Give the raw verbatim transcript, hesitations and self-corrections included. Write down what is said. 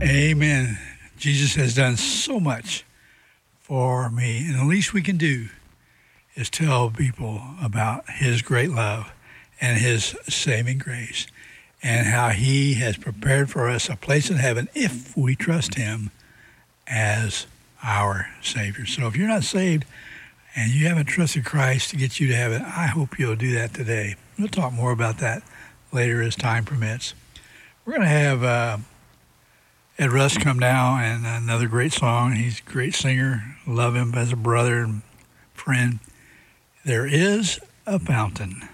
Amen. Jesus has done so much for me, and the least we can do is tell people about his great love and his saving grace and how he has prepared for us a place in heaven if we trust him as our Savior. So if you're not saved and you haven't trusted Christ to get you to heaven, I hope you'll do that today. We'll talk more about that later as time permits. We're going to have uh, Ed Russ come down and another great song. He's a great singer. Love him as a brother and friend. There is a fountain.